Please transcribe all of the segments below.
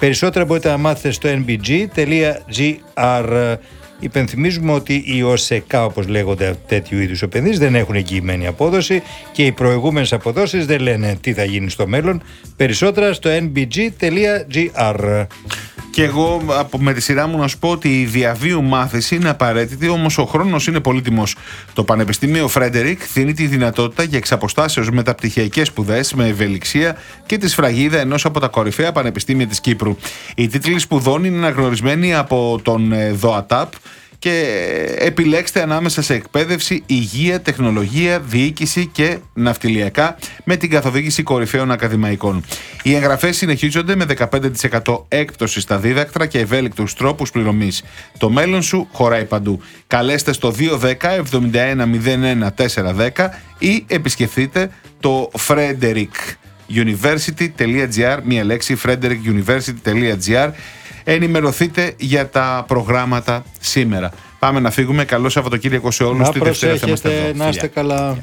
Περισσότερα μπορείτε να μάθετε στο nbg.gr. Υπενθυμίζουμε ότι οι ΟΣΕΚΑ, όπως λέγονται τέτοιου είδους επενδύσεις, δεν έχουν εγγυημένη απόδοση και οι προηγούμενες αποδόσεις δεν λένε τι θα γίνει στο μέλλον. Περισσότερα στο nbg.gr. Και εγώ με τη σειρά μου να σου πω ότι η διαβίου μάθηση είναι απαραίτητη, όμως ο χρόνος είναι πολύτιμος. Το Πανεπιστήμιο Φρέντερικ δίνει τη δυνατότητα για εξαποστάσεως μεταπτυχιακές σπουδές με ευελιξία και τη σφραγίδα ενός από τα κορυφαία πανεπιστήμια της Κύπρου. Οι τίτλοι σπουδών είναι αναγνωρισμένοι από τον ΔΟΑΤΑΠ και επιλέξτε ανάμεσα σε εκπαίδευση, υγεία, τεχνολογία, διοίκηση και ναυτιλιακά με την καθοδήγηση κορυφαίων ακαδημαϊκών. Οι εγγραφές συνεχίζονται με 15% έκπτωση στα δίδακτρα και ευέλικτους τρόπους πληρωμής. Το μέλλον σου χωράει παντού. Καλέστε στο 210 71 01 410 ή επισκεφτείτε το frederickuniversity.gr, μία λέξη, frederickuniversity.gr. Ενημερωθείτε για τα προγράμματα σήμερα. Πάμε να φύγουμε. Καλό Σαββατοκύριακο σε όλους. Τη Δευτέρα θα είμαστε εδώ. Να είστε καλά.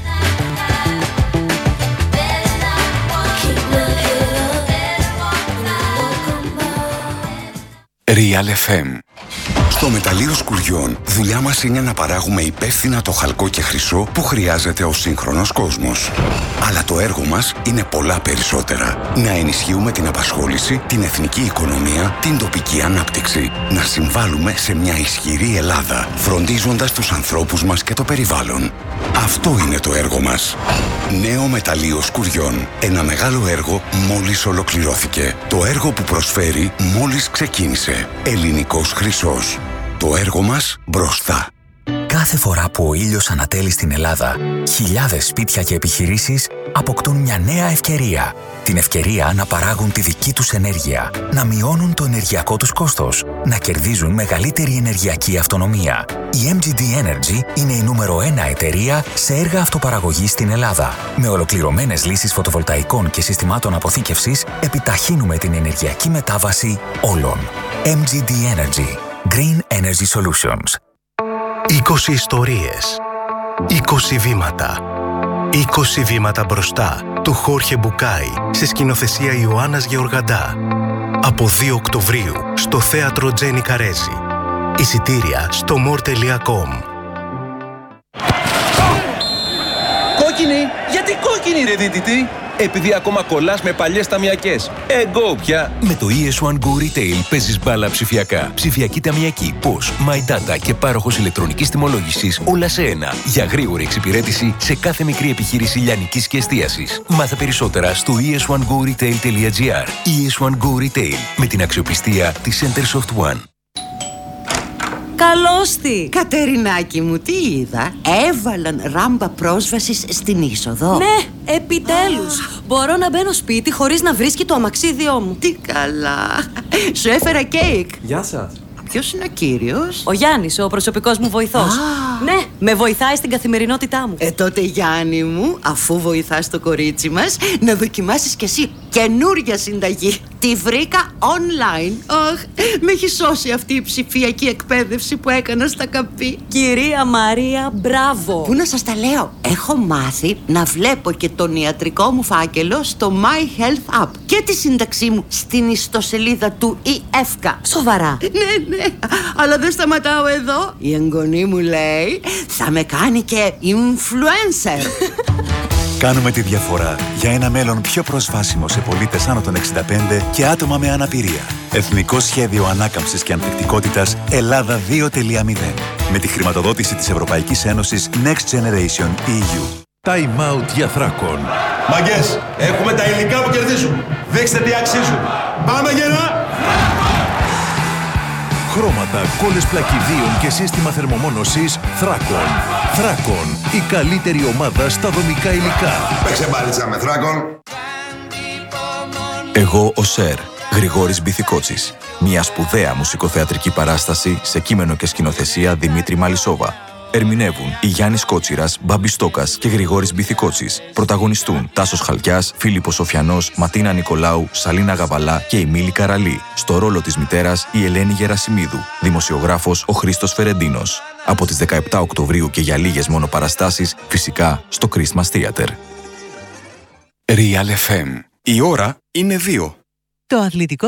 Real FM. Στο μεταλλείο Σκουριών, δουλειά μας είναι να παράγουμε υπεύθυνα το χαλκό και χρυσό που χρειάζεται ο σύγχρονος κόσμος. Αλλά το έργο μας είναι πολλά περισσότερα. Να ενισχύουμε την απασχόληση, την εθνική οικονομία, την τοπική ανάπτυξη. Να συμβάλλουμε σε μια ισχυρή Ελλάδα, φροντίζοντας τους ανθρώπους μας και το περιβάλλον. Αυτό είναι το έργο μας. Νέο μεταλλείο Σκουριών. Ένα μεγάλο έργο μόλις ολοκληρώθηκε. Το έργο που προσφέρει μόλις ξεκίνησε. Ελληνικός χρυσός. Το έργο μας μπροστά. Κάθε φορά που ο ήλιος ανατέλει στην Ελλάδα, χιλιάδες σπίτια και επιχειρήσεις αποκτούν μια νέα ευκαιρία. Την ευκαιρία να παράγουν τη δική τους ενέργεια, να μειώνουν το ενεργειακό τους κόστος, να κερδίζουν μεγαλύτερη ενεργειακή αυτονομία. Η MGD Energy είναι η νούμερο 1 εταιρεία σε έργα αυτοπαραγωγής στην Ελλάδα. Με ολοκληρωμένες λύσεις φωτοβολταϊκών και συστημάτων αποθήκευσης, επιταχύνουμε την ενεργειακή μετάβαση όλων. MGD Energy. Green Energy Solutions. 20 ιστορίες. 20 βήματα. 20 βήματα μπροστά του Χόρχε Μπουκάη σε σκηνοθεσία Ιωάννας Γεωργαντά. Από 2 Οκτωβρίου στο θέατρο Τζένι Καρέζη. Εισιτήρια στο more.com. Κόκκινη! Γιατί κόκκινη ρε δίτητη? Επειδή ακόμα κολλάς με παλιές ταμιακές. Εγώ πια. Με το ES1 Go Retail παίζεις μπάλα ψηφιακά. Ψηφιακή ταμιακή, POS, My Data και πάροχος ηλεκτρονικής τιμολόγησης όλα σε ένα. Για γρήγορη εξυπηρέτηση σε κάθε μικρή επιχείρηση λιανικής και εστίασης. Μάθε περισσότερα στο es1goretail.gr. ES1 Go Retail με την αξιοπιστία της Centersoft One. Καλώς τη! Κατερινάκη μου, τι είδα? Έβαλαν ράμπα πρόσβασης στην είσοδο. Ναι, επιτέλους! Μπορώ να μπαίνω σπίτι χωρίς να βρίσκει το αμαξίδιό μου. Τι καλά! Σου έφερα κέικ. Γεια σας. Ποιος είναι ο κύριος? Ο Γιάννης, ο προσωπικός μου βοηθός. Ναι, με βοηθάει στην καθημερινότητά μου. Τότε Γιάννη μου, αφού βοηθάς το κορίτσι μας, να δοκιμάσεις κι εσύ καινούρια συνταγή. Τη βρήκα online. Αχ, με έχει σώσει αυτή η ψηφιακή εκπαίδευση που έκανα στα καπί. Κυρία Μαρία, μπράβο. Πού να σας τα λέω? Έχω μάθει να βλέπω και τον ιατρικό μου φάκελο στο My Health App και τη σύνταξή μου στην ιστοσελίδα του ΙΕΦΚΑ. Σοβαρά? Ναι, αλλά δεν σταματάω εδώ. Η εγγονή μου λέει θα με κάνει και influencer. Κάνουμε τη διαφορά για ένα μέλλον πιο προσβάσιμο σε πολίτες άνω των 65 και άτομα με αναπηρία. Εθνικό Σχέδιο Ανάκαμψης και Ανθεκτικότητας Ελλάδα 2.0. Με τη χρηματοδότηση της Ευρωπαϊκής Ένωσης Next Generation EU. Time out για Θράκον. Μαγκές, έχουμε τα υλικά που κερδίζουν. Δείξτε τι αξίζουν. Πάμε γερά! Χρώματα, κόλλες πλακιδίων και σύστημα θερμομόνωσης Θράκον. Θράκον, η καλύτερη ομάδα στα δομικά υλικά. Παίξε μπάλιτσα με Θράκον. Εγώ ο Σερ, Γρηγόρης Μπιθικότσης. Μια σπουδαία μουσικοθεατρική παράσταση σε κείμενο και σκηνοθεσία Δημήτρη Μαλισσόβα. Ερμηνεύουν η Γιάννης Κότσιρας, Μπάμπης Στόκας και Γρηγόρης Μπιθικότσης. Πρωταγωνιστούν Τάσος Χαλκιάς, Φίλιππος Σοφιανός, Ματίνα Νικολάου, Σαλίνα Γαβαλά και η Μίλη Καραλή. Στο ρόλο της μητέρας η Ελένη Γερασιμίδου. Δημοσιογράφος ο Χρήστος Φερεντίνος. Από τις 17 Οκτωβρίου και για λίγες μόνο παραστάσεις, φυσικά στο Christmas Theater. Real FM. Η ώρα είναι 2. Το αθλητικό